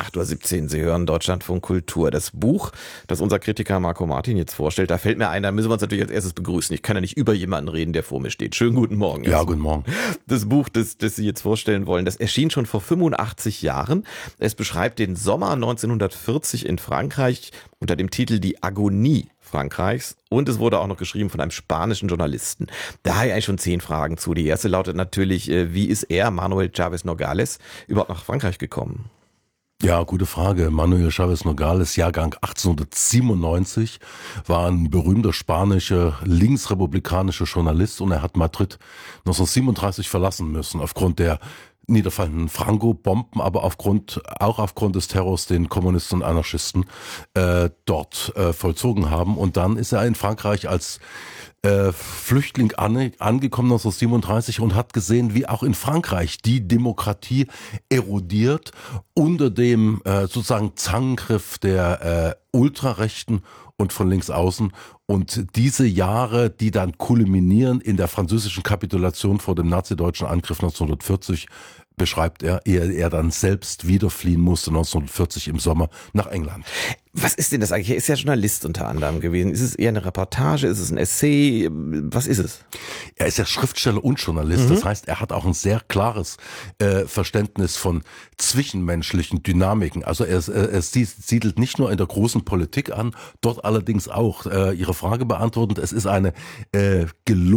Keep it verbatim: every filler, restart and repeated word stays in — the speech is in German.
acht Uhr siebzehn, Sie hören Deutschlandfunk Kultur. Das Buch, das unser Kritiker Marco Martin jetzt vorstellt, da fällt mir ein, da müssen wir uns natürlich als erstes begrüßen. Ich kann ja nicht über jemanden reden, der vor mir steht. Schönen guten Morgen. Ja, guten Morgen. Das Buch, das, das Sie jetzt vorstellen wollen, das erschien schon vor fünfundachtzig Jahren. Es beschreibt den Sommer neunzehnhundertvierzig in Frankreich unter dem Titel Die Agonie Frankreichs, und es wurde auch noch geschrieben von einem spanischen Journalisten. Da habe ich eigentlich schon zehn Fragen zu. Die erste lautet natürlich, wie ist er, Manuel Chávez Nogales, überhaupt nach Frankreich gekommen? Ja, gute Frage. Manuel Chávez Nogales, Jahrgang achtzehnhundertsiebenundneunzig, war ein berühmter spanischer linksrepublikanischer Journalist, und er hat Madrid neunzehnhundertsiebenunddreißig verlassen müssen aufgrund der niederfallenden Franco-Bomben, aber aufgrund, auch aufgrund des Terrors, den Kommunisten und Anarchisten äh, dort äh, vollzogen haben. Und dann ist er in Frankreich als äh, Flüchtling an, angekommen neunzehnhundertsiebenunddreißig und hat gesehen, wie auch in Frankreich die Demokratie erodiert unter dem äh, sozusagen Zangengriff der äh, Ultrarechten und von links außen. Und diese Jahre, die dann kulminieren in der französischen Kapitulation vor dem nazideutschen Angriff neunzehnhundertvierzig, beschreibt er, ehe er dann selbst wieder fliehen musste neunzehnhundertvierzig im Sommer nach England. Was ist denn das eigentlich? Er ist ja Journalist unter anderem gewesen. Ist es eher eine Reportage? Ist es ein Essay? Was ist es? Er ist ja Schriftsteller und Journalist. Mhm. Das heißt, er hat auch ein sehr klares äh, Verständnis von zwischenmenschlichen Dynamiken. Also er, er, er siedelt nicht nur in der großen Politik an, dort allerdings auch äh, Ihre Frage beantwortend. Es ist eine äh, gelungene